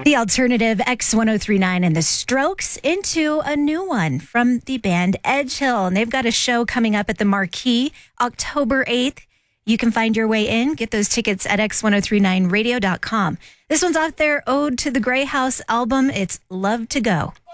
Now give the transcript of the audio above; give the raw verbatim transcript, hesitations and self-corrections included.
The alternative X ten thirty-nine and the Strokes into a new one from the band Edgehill. And they've got a show coming up at the Marquee October eighth. You can find your way in. Get those tickets at x ten thirty-nine radio dot com. This one's off their Ode to the Grey House album. It's Love to Go.